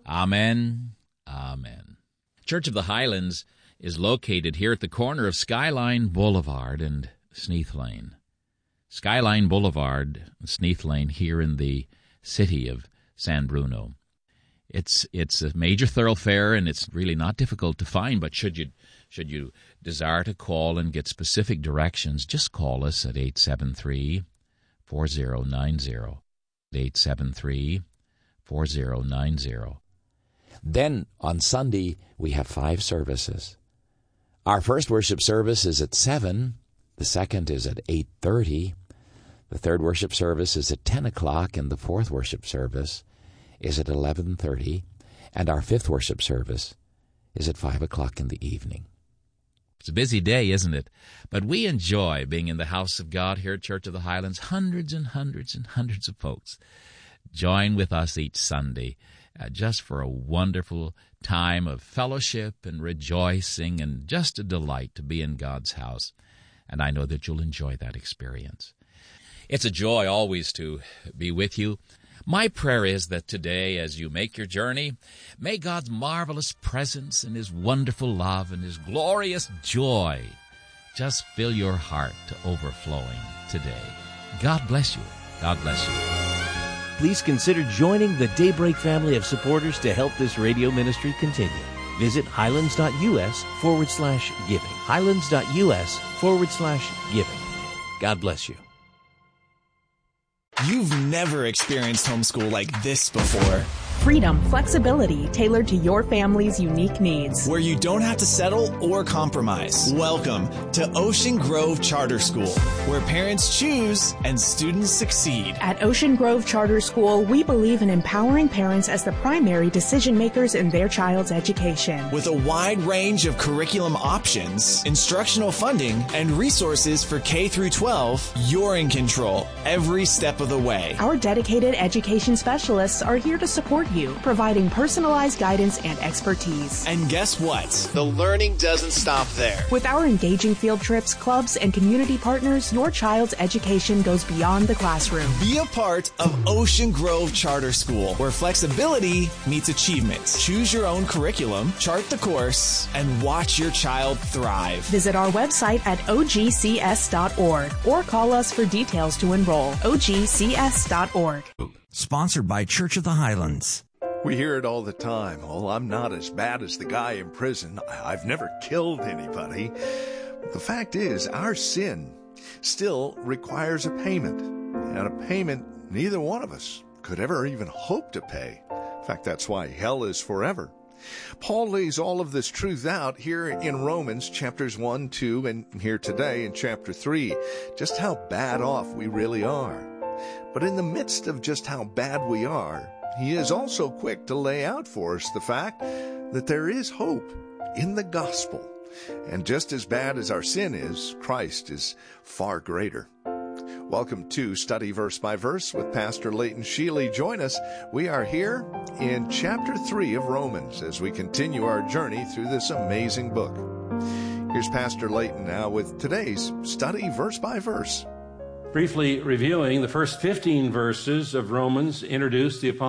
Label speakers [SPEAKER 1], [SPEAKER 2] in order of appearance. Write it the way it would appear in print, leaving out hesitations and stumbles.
[SPEAKER 1] Amen. Amen. Church of the Highlands is located here at the corner of Skyline Boulevard and Sneath Lane. Skyline Boulevard, Sneath Lane, here in the city of San Bruno. It's a major thoroughfare, and it's really not difficult to find, but should you desire to call and get specific directions, just call us at 873-4090, 873-4090.
[SPEAKER 2] Then, on Sunday, we have 5 services. Our first worship service is at 7. The second is at 8:30. The third worship service is at 10 o'clock, and the fourth worship service is at 11:30. And our fifth worship service is at 5 o'clock in the evening.
[SPEAKER 1] It's a busy day, isn't it? But we enjoy being in the house of God here at Church of the Highlands. Hundreds and hundreds and hundreds of folks join with us each Sunday just for a wonderful time of fellowship and rejoicing, and just a delight to be in God's house. And I know that you'll enjoy that experience. It's a joy always to be with you. My prayer is that today, as you make your journey, may God's marvelous presence and His wonderful love and His glorious joy just fill your heart to overflowing today. God bless you. God bless you.
[SPEAKER 3] Please consider joining the Daybreak family of supporters to help this radio ministry continue. Visit highlands.us/giving. highlands.us/giving. God bless you.
[SPEAKER 4] You've never experienced homeschool like this before.
[SPEAKER 5] Freedom, flexibility, tailored to your family's unique needs.
[SPEAKER 4] Where you don't have to settle or compromise. Welcome to Ocean Grove Charter School, where parents choose and students succeed.
[SPEAKER 5] At Ocean Grove Charter School, we believe in empowering parents as the primary decision makers in their child's education.
[SPEAKER 4] With a wide range of curriculum options, instructional funding, and resources for K through 12, you're in control every step of the way.
[SPEAKER 5] Our dedicated education specialists are here to support you, providing personalized guidance and expertise.
[SPEAKER 4] And guess what? The learning doesn't stop there.
[SPEAKER 5] With our engaging field trips, clubs, and community partners, your child's education goes beyond the classroom.
[SPEAKER 4] Be a part of Ocean Grove Charter School, where flexibility meets achievement. Choose your own curriculum, chart the course, and watch your child thrive.
[SPEAKER 5] Visit our website at ogcs.org or call us for details to enroll. ogcs.org.
[SPEAKER 6] Sponsored by Church of the Highlands.
[SPEAKER 7] We hear it all the time. Oh, I'm not as bad as the guy in prison. I've never killed anybody. The fact is, our sin still requires a payment. And a payment neither one of us could ever even hope to pay. In fact, that's why hell is forever. Paul lays all of this truth out here in Romans chapters 1, 2, and here today in chapter 3, just how bad off we really are. But in the midst of just how bad we are, he is also quick to lay out for us the fact that there is hope in the gospel. And just as bad as our sin is, Christ is far greater. Welcome to Study Verse by Verse with Pastor Leighton Sheely. Join us. We are here in chapter 3 of Romans as we continue our journey through this amazing book. Here's Pastor Leighton now with today's Study Verse by Verse.
[SPEAKER 8] Briefly reviewing the first 15 verses of Romans, introduce the Apostle